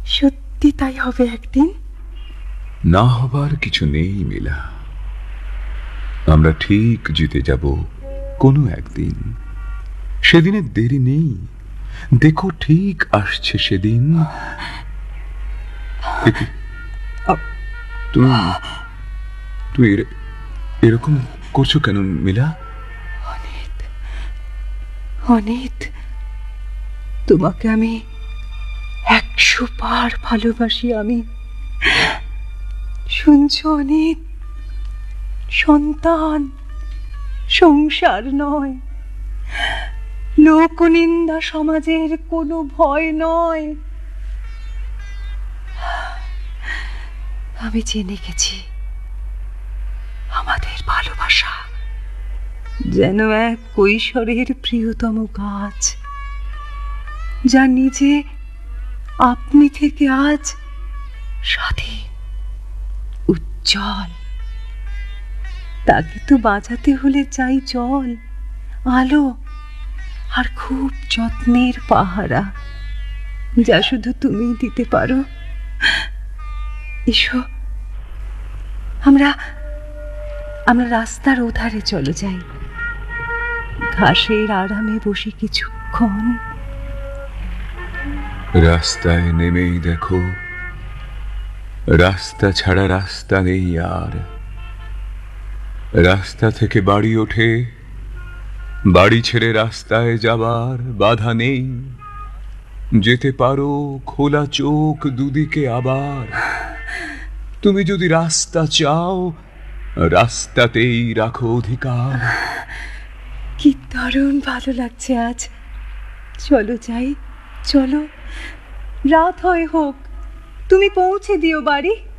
সত্যি তাই হবে একদিন? না হবার কিছু নেই মিলা, আমরা ঠিক জিতে যাব কোনো একদিন। সেদিনের দেরি নেই, দেখো ঠিক আসছে সেদিন। তুমি তুমি এরকম করছো কেন মিলা? অনিত, অনিত, তোমাকে আমি 100 বার ভালোবাসি আমি। শুনছো অনিত? সন্তান, সংসার নয়, লোকনিন্দা, সমাজের কোনো ভয় নয়। আমি জেনে গেছি আমাদের ভালোবাসা যেন এক কৈশোরের প্রিয়তম গাছ, যা নিজে আপনি থেকে আজ স্বাধীন, উজ্জ্বল। তাকে তো বাঁচাতে হলে চাই জল, আলো আর খুব যত্নের পাহারা, যা শুধু তুমিই দিতে পারো। এসো, আমরা আমরা রাস্তার ওধারে চলো যাই, ঘাসের আরামে বসে কিছুক্ষণ। রাস্তায় নেমেই দেখো, রাস্তা ছাড়া রাস্তা নেই আর। রাস্তা থেকে বাড়ি ওঠে, বাড়ি ছেড়ে রাস্তায় যাবার বাধা নেই। যেতে পারো খোলা চোখ দুদিকে আবার। তুমি যদি রাস্তা চাও, রাস্তাতেই রাখো অধিকার। কি দারুণ ভালো লাগছে আজ। চলো যাই, চলো। রাত হয় হোক, তুমি পৌঁছে দিও বাড়ি।